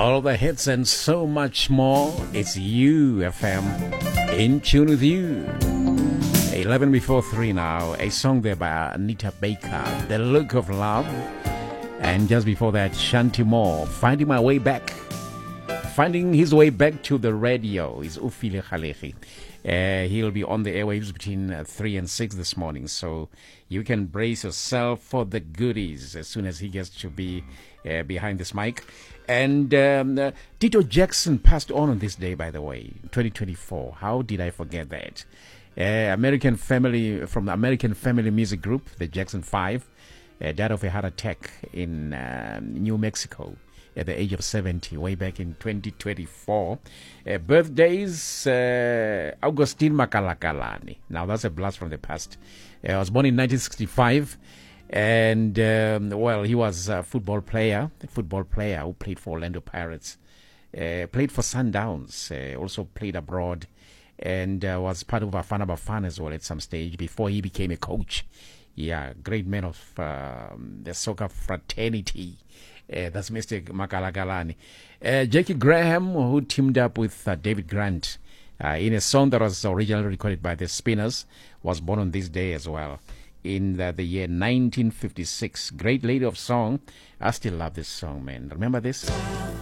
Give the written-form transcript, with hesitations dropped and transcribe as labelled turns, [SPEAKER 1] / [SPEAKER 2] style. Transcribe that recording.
[SPEAKER 1] All the hits and so much more. It's you, FM. In tune with you. 11 before 3 now. A song there by Anita Baker, The Look of Love. And just before that, Shanti Moore, Finding My Way Back. Finding his way back to the radio is Ufile Khalehi. He'll be on the airwaves between 3 and 6 this morning. So you can brace yourself for the goodies as soon as he gets to be behind this mic. And Tito Jackson passed on this day, by the way, 2024. How did I forget that? American family, from the American Family Music Group, the Jackson 5, died of a heart attack in New Mexico at the age of 70, way back in 2024. Birthdays, Augustine Makalakalani. Now, that's a blast from the past. I was born in 1965. And, he was a football player who played for Orlando Pirates, played for Sundowns, also played abroad, and was part of Bafana Bafana as well at some stage before he became a coach. Yeah, great man of the soccer fraternity. That's Mr. Makalakalani. Jackie Graham, who teamed up with David Grant in a song that was originally recorded by the Spinners, was born on this day as well. In the year 1956. Great lady of song. I still love this song, man. Remember this?